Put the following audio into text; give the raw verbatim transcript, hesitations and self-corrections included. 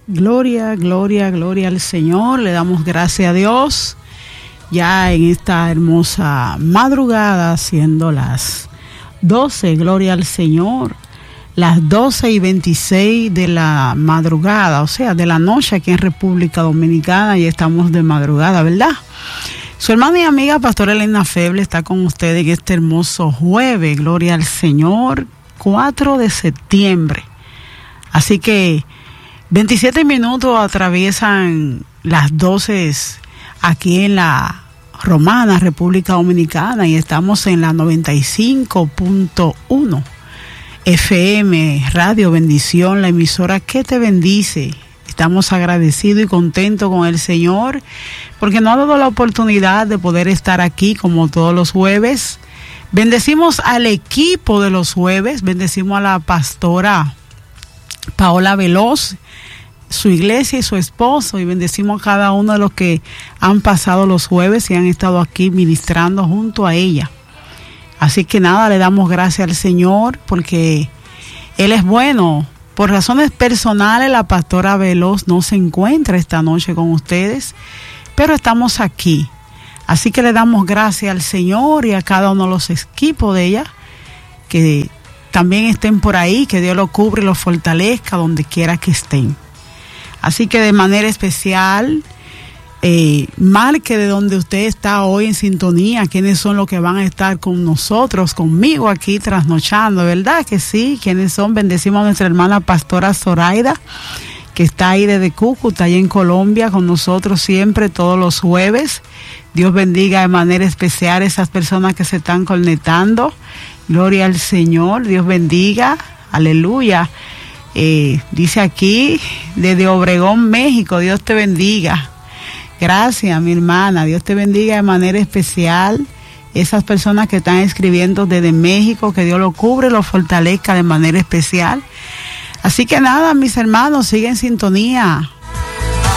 Gloria, gloria, gloria al Señor. Le damos gracias a Dios ya en esta hermosa madrugada, siendo las doce, gloria al Señor, las doce y veintiséis de la madrugada, o sea, de la noche aquí en República Dominicana, y estamos de madrugada, ¿verdad? Su hermana y amiga Pastora Elena Feble está con ustedes en este hermoso jueves, gloria al Señor, cuatro de septiembre. Así que veintisiete minutos atraviesan las doce aquí en la Romana, República Dominicana, y estamos en la noventa y cinco punto uno F M, Radio Bendición, la emisora que te bendice. Estamos agradecidos y contentos con el Señor porque nos ha dado la oportunidad de poder estar aquí como todos los jueves. Bendecimos al equipo de los jueves, bendecimos a la pastora Paola Veloz, su iglesia y su esposo, y bendecimos a cada uno de los que han pasado los jueves y han estado aquí ministrando junto a ella. Así que nada, le damos gracias al Señor porque Él es bueno. Por razones personales, la pastora Veloz no se encuentra esta noche con ustedes, pero estamos aquí. Así que le damos gracias al Señor y a cada uno de los equipos de ella, que también estén por ahí, que Dios los cubra y los fortalezca donde quiera que estén. Así que de manera especial, eh, marque de donde usted está hoy en sintonía, quiénes son los que van a estar con nosotros, conmigo aquí trasnochando, ¿verdad? Que sí, quiénes son. Bendecimos a nuestra hermana pastora Zoraida, que está ahí desde Cúcuta, allá en Colombia, con nosotros siempre, todos los jueves. Dios bendiga de manera especial a esas personas que se están conectando. Gloria al Señor, Dios bendiga, aleluya. Eh, dice aquí, desde Obregón, México, Dios te bendiga. Gracias, mi hermana, Dios te bendiga de manera especial. Esas personas que están escribiendo desde México, que Dios los cubre y los fortalezca de manera especial. Así que nada, mis hermanos, sigue en sintonía